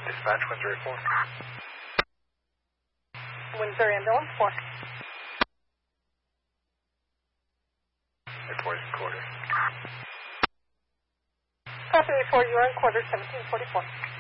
Dispatch, Windsor 4. Windsor Ambulance 4. Report quarter. Copy 4, you are in quarter 1744.